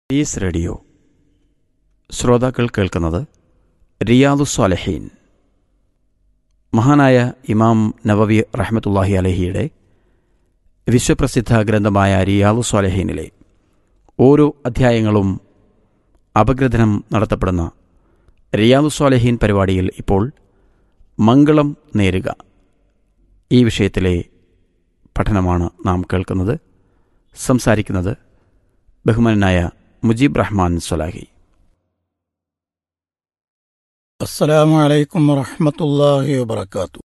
Piece radio ശ്രോതാക്കൾ കേൾക്കുന്നത് റിയാദുസ്സാലിഹീൻ. മഹാനായ ഇമാം നവവി റഹ്മത്തുള്ളാഹി അലൈഹിയുടെ വിശ്വപ്രസിദ്ധ ഗ്രന്ഥമായ റിയാദുസ്സാലിഹീനിലെ ഓരോ അധ്യായങ്ങളും അപഗ്രഥനം നടത്തപ്പെടുന്ന റിയാദുസ്സാലിഹീൻ പരിപാടിയിൽ ഇപ്പോൾ മംഗളം നേരുക ഈ വിഷയത്തിലെ പഠനമാണ് നാം കേൾക്കുന്നത്. സംസാരിക്കുന്നത് ബഹുമാനനായ മുജീബ് റഹ്മാൻ സ്വലാഹി. അസ്സലാമു അലൈക്കും വറഹ്മത്തുള്ളാഹി വബറകാതുഹു.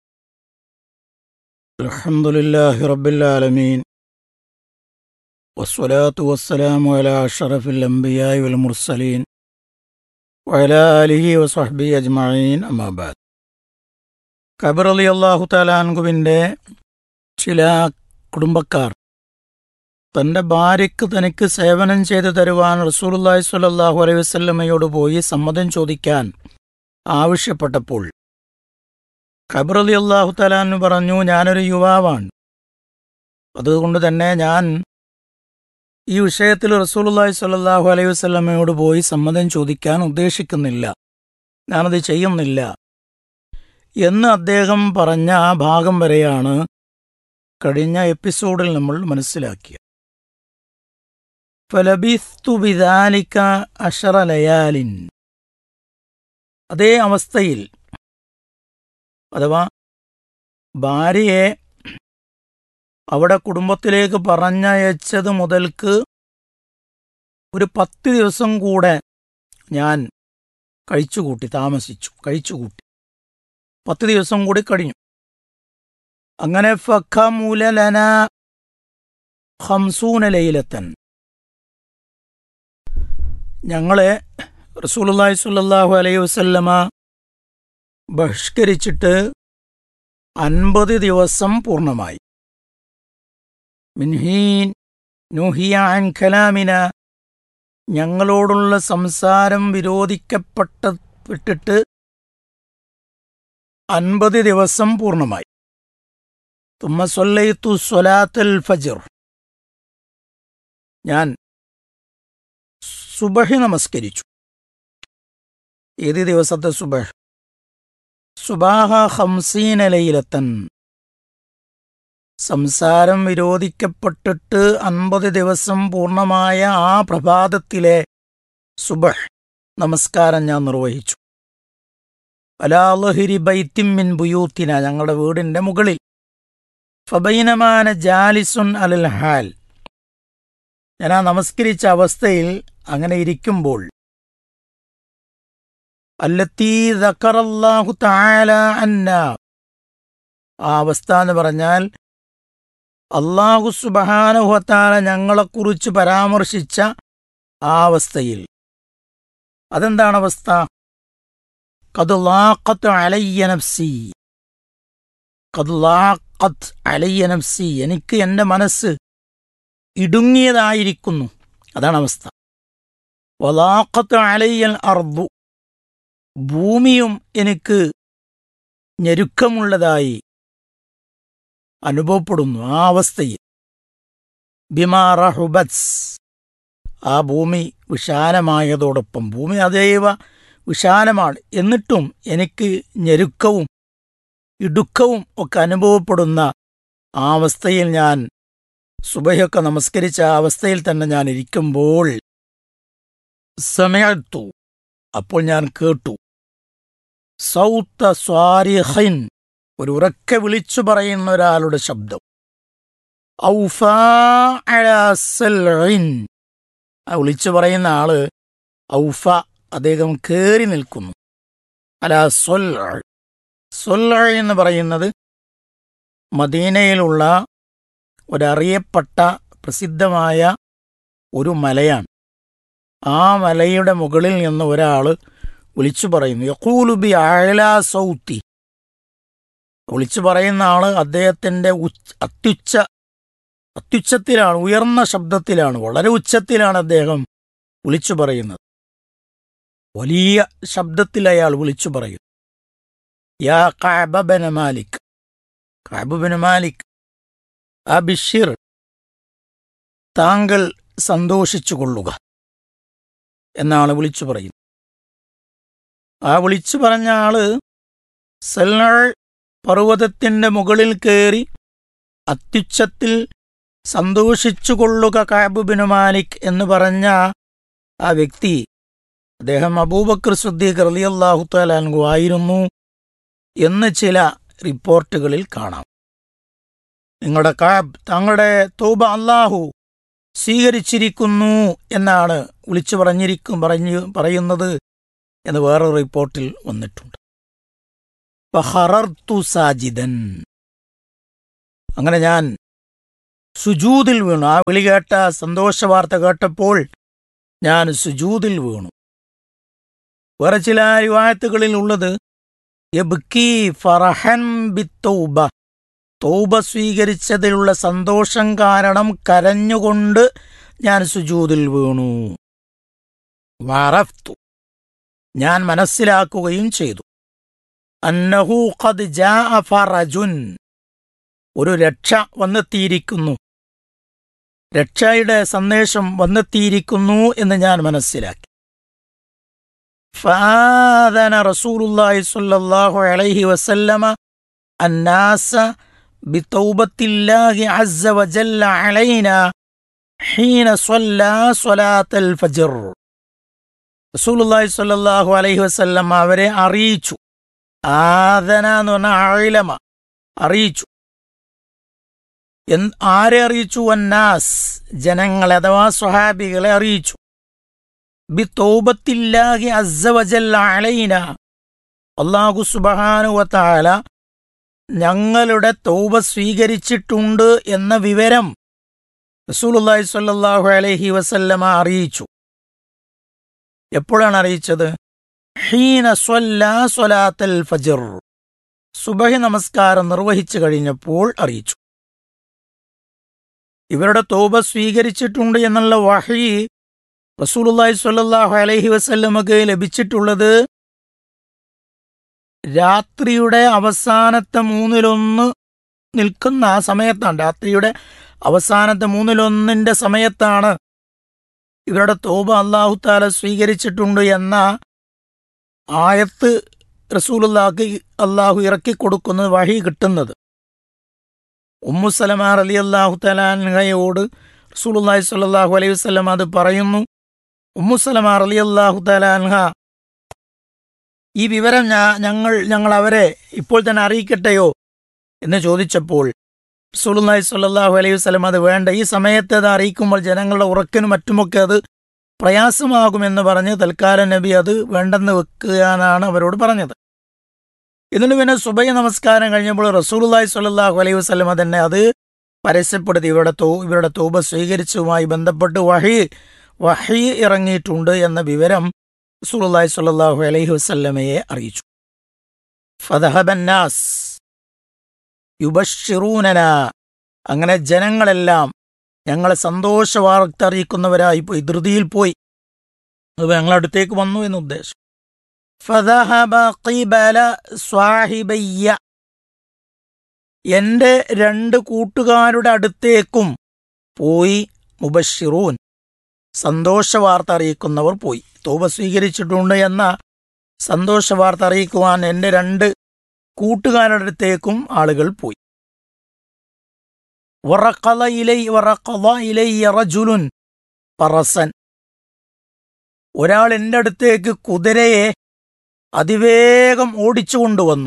അൽഹംദുലില്ലാഹി റബ്ബിൽ ആലമീൻ വസ്സലാത്തു വസ്സലാമു അലാ അഷ്റഫിൽ അംബിയാഇ വൽ മുർസലീൻ വഅലാ ആലിഹി വസഹ്ബിഹി അജ്മഈൻ. അമ്മാ ബഅദ്. കഅബ് റളിയല്ലാഹു തആല അൻഹുവിൻ്റെ ചില കുടുംബക്കാർ തൻ്റെ ഭാര്യയ്ക്ക് തനിക്ക് സേവനം ചെയ്തു തരുവാൻ റസൂലുള്ളാഹി സ്വല്ലല്ലാഹു അലൈഹി വസല്ലമയോട് പോയി സമ്മതം ചോദിക്കാൻ ആവശ്യപ്പെട്ടപ്പോൾ കഅബ് റളിയല്ലാഹു തആല അൻഹു പറഞ്ഞു, ഞാനൊരു യുവാവാണ്, അതുകൊണ്ട് തന്നെ ഞാൻ ഈ വിഷയത്തിൽ റസൂലുള്ളാഹി സ്വല്ലല്ലാഹു അലൈഹി വസല്ലമയോട് പോയി സമ്മതം ചോദിക്കാൻ ഉദ്ദേശിക്കുന്നില്ല, ഞാനത് ചെയ്യുന്നില്ല എന്ന് അദ്ദേഹം പറഞ്ഞ ആ ഭാഗം വരെയാണ് കഴിഞ്ഞ എപ്പിസോഡിൽ നമ്മൾ മനസ്സിലാക്കിയത്. ഫലബിസ്തു ബിദാലിക അശറ ലയാലിൻ, അതേ അവസ്ഥയിൽ അഥവാ ഭാര്യയെ അവിടെ കുടുംബത്തിലേക്ക് പറഞ്ഞയച്ചത് മുതൽക്ക് ഒരു 10 ദിവസം കൂടെ ഞാൻ കഴിച്ചുകൂട്ടി 10 ദിവസം കൂടി കഴിഞ്ഞു. അങ്ങനെ ഫഖമുല ലനാ 50 ലൈലത്തൻ, ഞങ്ങളെ റസൂലുള്ളാഹി സ്വല്ലല്ലാഹു അലൈഹി വസല്ലമ ബഹിഷ്കരിച്ചിട്ട് 50 ദിവസം പൂർണ്ണമായി. മിൻഹീൻ നുഹിയ അൻ കലാമിന, ഞങ്ങളോടുള്ള സംസാരം വിരോധിക്കപ്പെട്ടിട്ട് 50 ദിവസം പൂർണ്ണമായി. തുമ്മ സ്വല്ലൈതു സ്വലാത്തുൽ ഫജ്ർ, ഞാൻ സുബഹി നമസ്കരിച്ചു. ഏത് ദിവസത്തെ സുബഹ്? സുബാഹ 50 ലൈലത്തൻ, സംസാരം വിരോധിക്കപ്പെട്ടിട്ട് 50 ദിവസം പൂർണ്ണമായ ആ പ്രഭാതത്തിലെ സുബഹ് നമസ്കാരം ഞാൻ നിർവഹിച്ചു. അലാ ലഹരി ബൈത്തിൻ മിൻ ബുയൂത്തിന, ഞങ്ങളുടെ വീടിൻ്റെ മുകളിൽ. ഫബൈനമാന ജാലിസുൻ അലൽ ഹാൽ, ഞാൻ ആ നമസ്കരിച്ച അവസ്ഥയിൽ അങ്ങനെ ഇരിക്കുമ്പോൾ അല്ലത്തീ ദക്കറല്ലാഹു തആല അന്നാ, ആ അവസ്ഥ എന്ന് പറഞ്ഞാൽ അല്ലാഹു സുബ്ഹാനഹു വ തആല ഞങ്ങളെക്കുറിച്ച് പരാമർശിച്ച ആ അവസ്ഥയിൽ. അതെന്താണ് അവസ്ഥ? ഖദ് ലാഖത് അലയ്യ നഫ്സി, ഖദ് ലാഖത് അലയ്യ നഫ്സി, എനിക്ക് എൻ്റെ മനസ്സ് ഇടുങ്ങിയതായിരിക്കുന്നു, അതാണ് അവസ്ഥ. വലാഖത്ത് അലയ്യൽ അർദു, ഭൂമിയും എനിക്ക് ഞെരുക്കമുള്ളതായി അനുഭവപ്പെടുന്നു ആ അവസ്ഥയിൽ. ബിമാ റഹുബത്, ആ ഭൂമി വിശാലമായതോടൊപ്പം, ഭൂമി അതേവ വിശാലമാണ്, എന്നിട്ടും എനിക്ക് ഞെരുക്കവും ഇടുക്കവും ഒക്കെ അനുഭവപ്പെടുന്ന ആ അവസ്ഥയിൽ ഞാൻ സുബഹയൊക്കെ നമസ്കരിച്ച ആ അവസ്ഥയിൽ തന്നെ ഞാൻ ഇരിക്കുമ്പോൾ സമയത്തു, അപ്പോൾ ഞാൻ കേട്ടു സൗത്ത സ്വാരിഖിൻ, ഒരു ഉറക്കെ വിളിച്ചു പറയുന്ന ഒരാളുടെ ശബ്ദം. ഔഫാ അലാ സൽഇൻ, ആ വിളിച്ചു പറയുന്ന ആള് ഔഫ, അദ്ദേഹം കേറി നിൽക്കുന്നു. അലാ സൽഇ, സൽഇ എന്ന് പറയുന്നത് മദീനയിലുള്ള ഒരറിയപ്പെട്ട പ്രസിദ്ധമായ ഒരു മലയാണ്. ആ മലയുടെ മുകളിൽ നിന്ന് ഒരാൾ വിളിച്ചു പറയുന്നു. യഖൂലു ബി അഅ്ലാ സൗത്തി, വിളിച്ചു പറയുന്ന ആള് അദ്ദേഹത്തിൻ്റെ അത്യുച്ചത്തിലാണ്, ഉയർന്ന ശബ്ദത്തിലാണ്, വളരെ ഉച്ചത്തിലാണ് അദ്ദേഹം വിളിച്ചു പറയുന്നത്. വലിയ ശബ്ദത്തിൽ അയാൾ വിളിച്ചു പറയുന്നു. യാ കഅബ ബിൻ മാലിക്, കഅബ് ബിൻ മാലിക്, അബിഷിർ, താങ്കൾ സന്തോഷിച്ചു കൊള്ളുക. എന്നാണ് വിളിച്ചു പറയുന്നത്. ആ വിളിച്ചു പറഞ്ഞ ആള് സൽനൾ പർവ്വതത്തിൻ്റെ മുകളിൽ കയറി അത്യുച്ചത്തിൽ സന്തോഷിച്ചുകൊള്ളുക കഅബ് ബിൻ മാലിക് എന്ന് പറഞ്ഞ ആ വ്യക്തി, അദ്ദേഹം അബൂബക്കർ സിദ്ദീഖ് റളിയല്ലാഹു തആല അൻഹു ആയിരുന്നു എന്ന് ചില റിപ്പോർട്ടുകളിൽ കാണാം. നിങ്ങളുടെ കഅബ് തങ്ങളുടെ തൗബ അല്ലാഹു സ്വീകരിച്ചിരിക്കുന്നു എന്നാണ് വിളിച്ചു പറയുന്നത് എന്ന് വേറൊരു റിപ്പോർട്ടിൽ വന്നിട്ടുണ്ട്. ഫഖറർതു സാജിദൻ, അങ്ങനെ ഞാൻ സുജൂദിൽ വീണു. ആ വിളി കേട്ട സന്തോഷവാർത്ത കേട്ടപ്പോൾ ഞാൻ സുജൂദിൽ വീണു. വേറെ ചില റിവായത്തുകളിൽ ഉള്ളത് യബ്കി ഫറഹൻ ബിത്തൗബ, തൗബ സ്വീകരിച്ചതിലുള്ള സന്തോഷം കാരണം കരഞ്ഞുകൊണ്ട് ഞാൻ സുജൂദിൽ വീണു. വറഫ്തു, ഞാൻ മനസ്സിലാക്കുകയും ചെയ്തു, അന്നഹു ഖദ് ജാഅ ഫറജുൻ, ഒരു രക്ഷ വന്നെത്തിയിരിക്കുന്നു, രക്ഷയുടെ സന്ദേശം വന്നെത്തിയിരിക്കുന്നു എന്ന് ഞാൻ മനസ്സിലാക്കി. ഫആദന റസൂലുള്ളാഹി സ്വല്ലല്ലാഹു അലൈഹി വസല്ലമ അന്നാസ ബിതൗബത്തില്ലാഹി അസ്സ വജല്ല അലൈനാ ഹീന സ്വല്ലാ സ്വലാത്തൽ ഫജ്ർ. റസൂലുള്ളാഹി സ്വല്ലല്ലാഹു അലൈഹി വസല്ലം അവരെ അറിയിച്ചു. ആദന എന്ന് പറഞ്ഞാൽ അഇലമ, അറിയിച്ചു. ആരെ അറിയിച്ചു? അന്നാസ്, ജനങ്ങളെ അഥവാ സ്വഹാബികളെ അറിയിച്ചു. ബിതൗബത്തില്ലാഹി അസ്സ വജല്ല അലൈനാ, അല്ലാഹു സുബ്ഹാനഹു വ തആല ഞങ്ങളുടെ തൗബ സ്വീകരിച്ചിട്ടുണ്ട് എന്ന വിവരം റസൂലുള്ളാഹി സ്വല്ലല്ലാഹു അലൈഹി വസല്ലമ അറിയിച്ചു. എപ്പോഴാണ് അറിയിച്ചത്? ഹീന സ്വല്ലാ സ്വലാത്തൽ ഫജ്ർ, സുബഹി നമസ്കാരം നിർവഹിച്ചു കഴിഞ്ഞപ്പോൾ അറിയിച്ചു. ഇവരുടെ തൗബ സ്വീകരിച്ചിട്ടുണ്ട് എന്നുള്ള വഹി റസൂലുള്ളാഹി സ്വല്ലല്ലാഹു അലൈഹി വസല്ലമക്ക് ലഭിച്ചിട്ടുള്ളത് രാത്രിയുടെ അവസാനത്തെ 1/3 നിൽക്കുന്ന ആ സമയത്താണ്. രാത്രിയുടെ അവസാനത്തെ 1/3 സമയത്താണ് ഇവരുടെ തൗബ അല്ലാഹു തആല സ്വീകരിച്ചിട്ടുണ്ട് എന്ന ആയത്ത് റസൂലുള്ളാഹിക്ക് അല്ലാഹു ഇറക്കി കൊടുക്കുന്നത്, വഹി കിട്ടുന്നത്. ഉമ്മു സലമ റളിയല്ലാഹു തആല അൻഹയോട് റസൂലുള്ളാഹി സ്വല്ലല്ലാഹു അലൈഹി വസല്ലം അത് പറയുന്നു. ഉമ്മു സലമ റളിയല്ലാഹു തആല അൻഹ, ഈ വിവരം ഞങ്ങൾ അവരെ ഇപ്പോൾ തന്നെ അറിയിക്കട്ടെയോ എന്ന് ചോദിച്ചപ്പോൾ റസൂലുള്ളാഹി സ്വല്ലല്ലാഹു അലൈഹി വസല്ലം അത് വേണ്ട, ഈ സമയത്ത് അത് അറിയിക്കുമ്പോൾ ജനങ്ങളുടെ ഉറക്കിനും മറ്റുമൊക്കെ അത് പ്രയാസമാകുമെന്ന് പറഞ്ഞ് തൽക്കാലം നബി അത് വേണ്ടെന്ന് വെക്കാനാണ് അവരോട് പറഞ്ഞത്. എന്നിട്ട് പിന്നെ സുബഹി നമസ്കാരം കഴിഞ്ഞപ്പോൾ റസൂലുള്ളാഹി സ്വല്ലല്ലാഹു അലൈഹി വസല്ലം തന്നെ അത് പരസ്യപ്പെടുത്തി. ഇവരുടെ തൗബ സ്വീകരിച്ചതുമായി ബന്ധപ്പെട്ട് വഹി ഇറങ്ങിയിട്ടുണ്ട് എന്ന വിവരം റസൂലുള്ളാഹി സ്വല്ലല്ലാഹു അലൈഹി വസല്ലമയെ അറിയിച്ചു. ഫദഹബന്നാസ് യുബശ്ശിറൂനനാ, അങ്ങനെ ജനങ്ങളെല്ലാം ഞങ്ങളെ സന്തോഷ വാർത്ത അറിയിക്കുന്നവരായി പോയി, ധൃതിയിൽ പോയി. അത് ഞങ്ങളുടെ അടുത്തേക്ക് വന്നു എന്ന് ഉദ്ദേശം. ഫദഹബ ഖിബല സ്വാഹിബയ്യ, എൻ്റെ 2 കൂട്ടുകാരുടെ അടുത്തേക്കും പോയി. മുബശ്ശിറൂൻ, സന്തോഷ വാർത്ത അറിയിക്കുന്നവർ പോയി. തൗബ സ്വീകരിച്ചിട്ടുണ്ട് എന്ന സന്തോഷ വാർത്ത അറിയിക്കുവാൻ എൻ്റെ 2 കൂട്ടുകാരുടെ അടുത്തേക്കും ആളുകൾ പോയി. വറഖള ഇലയ്യ റജുലുൻ ഫറസൻ, ഒരാൾ എൻ്റെ അടുത്തേക്ക് കുതിരയെ അതിവേഗം ഓടിച്ചു കൊണ്ടുവന്നു.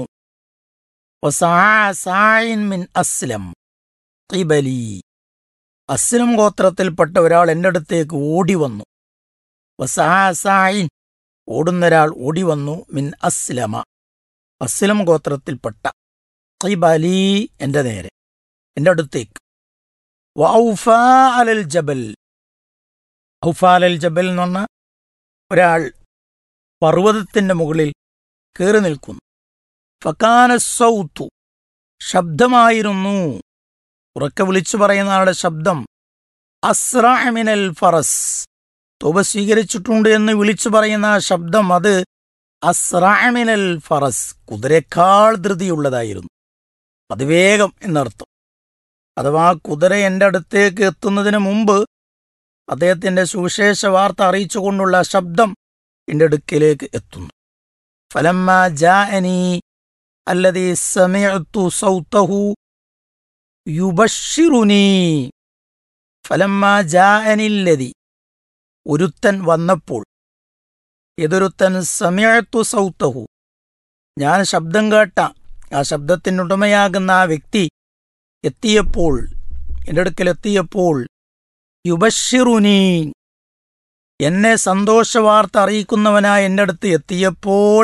വസാഇൻ മിൻ അസ്ലം ഖിബലി, അസ്ലം ഗോത്രത്തിൽപ്പെട്ട ഒരാൾ എൻ്റെ അടുത്തേക്ക് ഓടി വന്നു. വസാഇൻ, ഓടുന്നൊരാൾ ഓടി വന്നു. മിൻ അസ്ലമ, അസ്ലം ഗോത്രത്തിൽപ്പെട്ട. ഖിബലി, എൻ്റെ നേരെ, എൻ്റെ അടുത്തേക്ക്. വഔഫാ അലൽ ജബൽ, ഔഫാ അലൽ ജബൽ എന്ന് പറഞ്ഞാൽ ഒരാൾ പർവ്വതത്തിൻ്റെ മുകളിൽ കയറി നിൽക്കുന്നു. ഫകാന സൗതു, ശബ്ദമായിരുന്നു, ഉറക്കെ വിളിച്ചു പറയുന്ന ആളുടെ ശബ്ദം. അസ്റഅ മിനൽ ഫറസ്, തൗബ സ്വീകരിച്ചിട്ടുണ്ട് എന്ന് വിളിച്ചു പറയുന്ന ആ ശബ്ദം അത് അസ്റഅ മിനൽ ഫറസ്, കുതിരയേക്കാൾ ധൃതിയുള്ളതായിരുന്നു. അതിവേഗം എന്നർത്ഥം. അഥവാ കുതിര എൻ്റെ അടുത്തേക്ക് എത്തുന്നതിന് മുമ്പ് അദ്ദേഹത്തിൻ്റെ സുവിശേഷ വാർത്ത അറിയിച്ചുകൊണ്ടുള്ള ശബ്ദം എൻ്റെ അടുക്കിലേക്ക് എത്തുന്നു. ഫലമ്മാ ജാഅനി അല്ലദീ സമിഅ്തു സൗതഹു യുബശ്ശിറുനീ. ഫലമ്മാ ജാഅനില്ലദീ, ഒരുത്തൻ വന്നപ്പോൾ, ഏതൊരുത്തൻ സമിഅ്തു സൗതഹു, ഞാൻ ശബ്ദം കേട്ട ആ ശബ്ദത്തിനുടമയാകുന്ന ആ വ്യക്തി എത്തിയപ്പോൾ, എൻ്റെ അടുക്കൽ എത്തിയപ്പോൾ, യുബശ്ശിറുനീ, എന്നെ സന്തോഷവാർത്ത അറിയിക്കുന്നവനായി എൻ്റെ അടുത്ത് എത്തിയപ്പോൾ,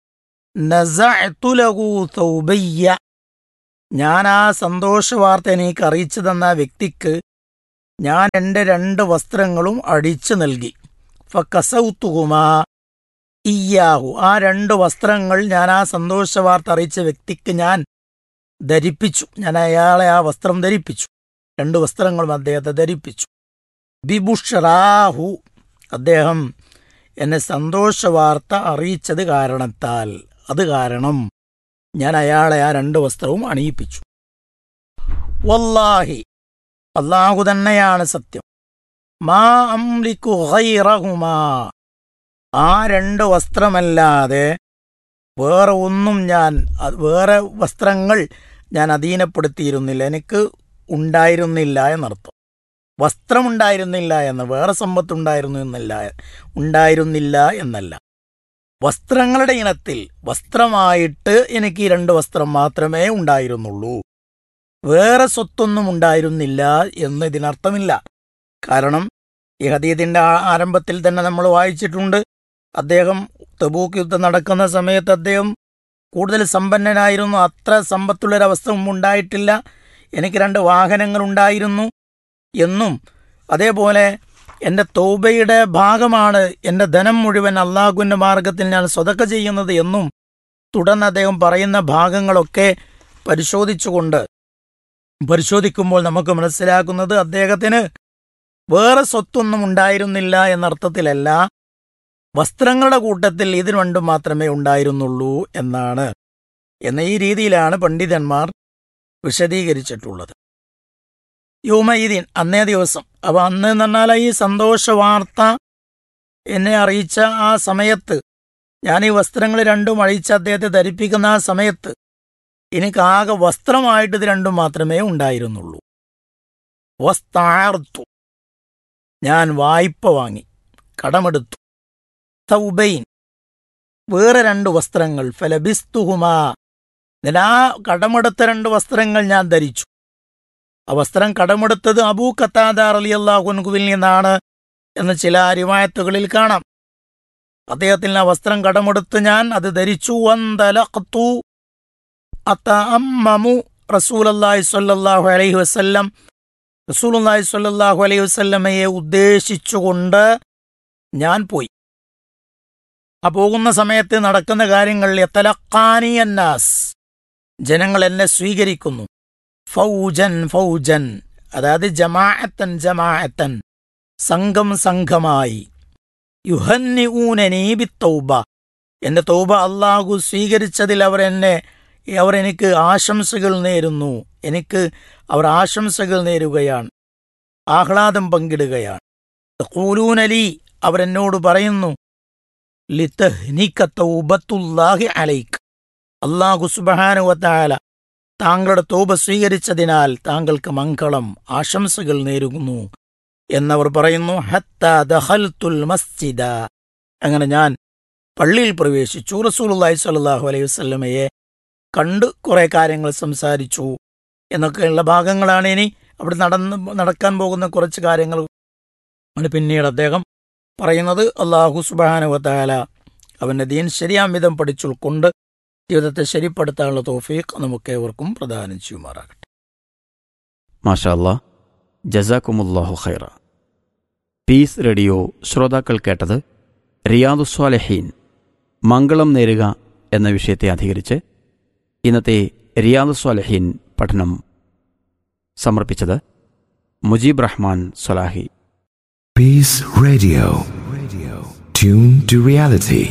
നസഅ്തു ലഹു തൗബയ്യ, ഞാൻ ആ സന്തോഷവാർത്ത എനിക്ക് അറിയിച്ചു തന്ന വ്യക്തിക്ക് ഞാൻ എൻ്റെ 2 വസ്ത്രങ്ങളും അടിച്ചു നൽകി. ഫകസൗതുഹുമാ ഇയ്യാഹു, ആ 2 വസ്ത്രങ്ങൾ ഞാൻ ആ സന്തോഷവാർത്ത അറിയിച്ച വ്യക്തിക്ക് ഞാൻ ധരിപ്പിച്ചു. ഞാൻ അയാളെ ആ വസ്ത്രം ധരിപ്പിച്ചു. 2 വസ്ത്രങ്ങളും അദ്ദേഹത്തെ ധരിപ്പിച്ചു. ബിബുഷ്റാഹു, അദ്ദേഹം എന്നെ സന്തോഷവാർത്ത അറിയിച്ചത് കാരണത്താൽ, അത് കാരണം ഞാൻ അയാളെ ആ 2 വസ്ത്രവും അണിയിപ്പിച്ചു. വല്ലാഹി, അല്ലാഹു തന്നെയാണ് സത്യം, മാ അംലികു ഗൈറഹുമാ, ആ 2 വസ്ത്രമല്ലാതെ വേറെ ഒന്നും വേറെ വസ്ത്രങ്ങൾ ഞാൻ അധീനപ്പെടുത്തിയിരുന്നില്ല, എനിക്ക് ഉണ്ടായിരുന്നില്ല എന്നർത്ഥം. വസ്ത്രമുണ്ടായിരുന്നില്ല എന്ന്, വേറെ ഉണ്ടായിരുന്നില്ല എന്നല്ല. വസ്ത്രങ്ങളുടെ ഇനത്തിൽ വസ്ത്രമായിട്ട് എനിക്ക് ഈ 2 വസ്ത്രം മാത്രമേ ഉണ്ടായിരുന്നുള്ളൂ, വേറെ സ്വത്തൊന്നും ഉണ്ടായിരുന്നില്ല എന്ന് ഇതിനർത്ഥമില്ല. കാരണം ഈ ഹദീസിന്റെ ആരംഭത്തിൽ തന്നെ നമ്മൾ വായിച്ചിട്ടുണ്ട്, അദ്ദേഹം തബൂക്ക് യുദ്ധം നടക്കുന്ന സമയത്ത് അദ്ദേഹം കൂടുതൽ സമ്പന്നനായിരുന്നു, അത്ര സമ്പത്തുള്ളൊരവസ്ഥ ഉണ്ടായിട്ടില്ല, എനിക്ക് 2 വാഹനങ്ങൾ ഉണ്ടായിരുന്നു എന്നും, അതേപോലെ എൻ്റെ തൗബയുടെ ഭാഗമാണ് എൻ്റെ ധനം മുഴുവൻ അള്ളാഹുവിൻ്റെ മാർഗത്തിൽ ഞാൻ സ്വതക്ക ചെയ്യുന്നത് എന്നും തുടർന്ന് അദ്ദേഹം പറയുന്ന ഭാഗങ്ങളൊക്കെ പരിശോധിക്കുമ്പോൾ നമുക്ക് മനസ്സിലാക്കുന്നത് അദ്ദേഹത്തിന് വേറെ സ്വത്തൊന്നും ഉണ്ടായിരുന്നില്ല എന്നർത്ഥത്തിലല്ല, വസ്ത്രങ്ങളുടെ കൂട്ടത്തിൽ ഇത് 2 മാത്രമേ ഉണ്ടായിരുന്നുള്ളൂ എന്നാണ്. എന്ന ഈ രീതിയിലാണ് പണ്ഡിതന്മാർ വിശദീകരിച്ചിട്ടുള്ളത്. യൗമഇദിൻ, അന്നേ ദിവസം. അപ്പൊ അന്ന് എന്ന് പറഞ്ഞാൽ ഈ സന്തോഷ വാർത്ത എന്നെ അറിയിച്ച ആ സമയത്ത്, ഞാൻ ഈ വസ്ത്രങ്ങൾ 2 അഴിച്ച് അദ്ദേഹത്തെ ധരിപ്പിക്കുന്ന ആ സമയത്ത് എനിക്ക് ആകെ വസ്ത്രമായിട്ട് ഇത് 2 മാത്രമേ ഉണ്ടായിരുന്നുള്ളൂ. വസ്തഅർതു, ഞാൻ വായ്പ വാങ്ങി, കടമെടുത്തു. തൗബൈൻ, വേറെ 2 വസ്ത്രങ്ങൾ. ഫലബിസ്തുഹുമാ, ആ കടമെടുത്ത 2 വസ്ത്രങ്ങൾ ഞാൻ ധരിച്ചു. ആ വസ്ത്രം കടമെടുത്തത് അബൂ ഖതാദ റളിയല്ലാഹു അൻഹുവിൽ നിന്നാണ് എന്ന് ചില റിവായത്തുകളിൽ കാണാം. അദ്ദേഹത്തിന് ആ വസ്ത്രം കടമെടുത്ത് ഞാൻ അത് ധരിച്ചു. വന്തലഖ്തു അതഅമ്മമു റസൂലുള്ളാഹി സ്വല്ലല്ലാഹു അലൈഹി വസല്ലം, റസൂലുള്ളാഹി സ്വല്ലല്ലാഹു അലൈഹി വസല്ലമയെ ഉദ്ദേശിച്ചുകൊണ്ട് ഞാൻ പോയി. ആ പോകുന്ന സമയത്ത് നടക്കുന്ന കാര്യങ്ങൾ, യതലഖാനി അന്നാസ്, ജനങ്ങൾ എന്നെ സ്വീകരിക്കുന്നു. ഫൗജൻ ഫൗജൻ, അതായത് ജമാഅത്തൻ, സംഘമായി. യുഹന്നിഊനനീ ബിത്തൗബ, എന്റെ തൗബ അല്ലാഹു സ്വീകരിച്ചതിൽ അവർ എനിക്ക് ആശംസകൾ നേരുന്നു, അവർ ആശംസകൾ നേരുകയാണ്, ആഹ്ലാദം പങ്കിടുകയാണ്. യഖൂലൂനലി, അവരെന്നോട് പറയുന്നു, ലിതഹ്നിക തൗബത്തുല്ലാഹി അലൈക, അല്ലാഹു സുബ്ഹാനഹു വ തആല താങ്കളുടെ തൗബ സ്വീകരിച്ചതിനാൽ താങ്കൾക്ക് മംഗളം, ആശംസകൾ നേരുന്നു എന്നവർ പറയുന്നു. ഹത്താ ദഖൽതുൽ മസ്ജിദ, അങ്ങനെ ഞാൻ പള്ളിയിൽ പ്രവേശിച്ചു. റസൂലുള്ളാഹി സ്വല്ലല്ലാഹു അലൈഹി വസല്ലമയെ കണ്ട് കുറെ കാര്യങ്ങൾ സംസാരിച്ചു എന്നൊക്കെയുള്ള ഭാഗങ്ങളാണ്. ഇനി അവിടെ നടക്കാൻ പോകുന്ന കുറച്ച് കാര്യങ്ങൾ പിന്നീട് അദ്ദേഹം പറയുന്നത്. അല്ലാഹു സുബ്ഹാനഹു വ തആല അവന്റെ ദീൻ ശരിയാം വിധം പഠിച്ചുൾക്കൊണ്ട് ജീവിതത്തെ ശരിപ്പെടുത്താനുള്ള തൗഫീഖ് നമുക്കേവർക്കും പ്രദാനം ചെയ്യുമാറാകട്ടെ. മാഷാ അല്ലാഹ്, ജസാക്കുമുല്ലാഹു ഖൈറ. പീസ് റേഡിയോ ശ്രോതാക്കൾ കേട്ടത് റിയാദുസ്സാലിഹീൻ, മംഗളം നേരുക എന്ന വിഷയത്തെ അധികരിച്ച് ഇന്നത്തെ റിയാദുസ്സാലിഹീൻ പഠനം സമർപ്പിച്ചത് മുജീബ് റഹ്മാൻ സ്വലാഹി. Piece radio, tune to reality.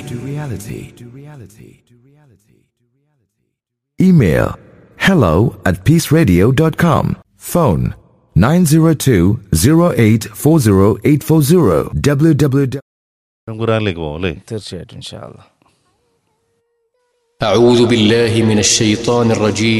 Email hello@peaceradio.com. Phone 902-0840-840 www. ഖുർആനിലേക്ക് പോകാം അല്ലേ? തീർച്ചയായിട്ടും ഇൻഷാ അല്ലാഹ്. أعوذ بالله من الشيطان الرجيم